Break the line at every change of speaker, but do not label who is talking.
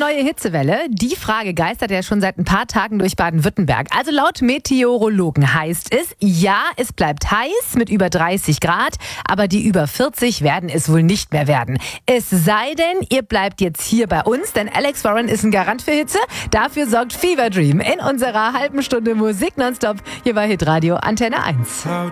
neue Hitzewelle? Die Frage geistert ja schon seit ein paar Tagen durch Baden-Württemberg. Also laut Meteorologen heißt es, ja, es bleibt heiß mit über 30 Grad, aber die über 40 werden es wohl nicht mehr werden. Es sei denn, ihr bleibt jetzt hier bei uns, denn Alex Warren ist ein Garant für Hitze. Dafür sorgt Fever Dream in unserer halben Stunde Musik nonstop hier bei Hitradio Antenne 1.